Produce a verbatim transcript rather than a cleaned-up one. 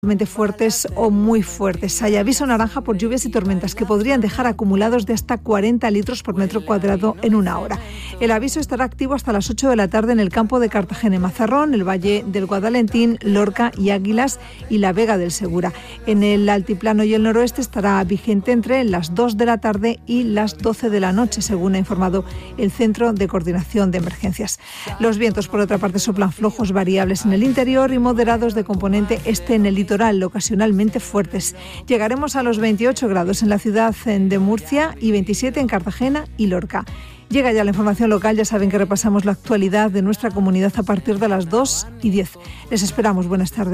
fuertes o muy fuertes. Hay aviso naranja por lluvias y tormentas que podrían dejar acumulados de hasta cuarenta litros por metro cuadrado en una hora. El aviso estará activo hasta las ocho de la tarde en el campo de Cartagena y Mazarrón, el Valle del Guadalentín, Lorca y Águilas y la Vega del Segura. En el altiplano y el noroeste estará vigente entre las dos de la tarde y las doce de la noche, según ha informado el Centro de Coordinación de Emergencias. Los vientos, por otra parte, soplan flojos variables en el interior y moderados de componente este en el litoral, ocasionalmente fuertes. Llegaremos a los veintiocho grados en la ciudad de Murcia y veintisiete en Cartagena y Lorca. Llega ya la información local, ya saben que repasamos la actualidad de nuestra comunidad a partir de las dos y diez. Les esperamos, buenas tardes.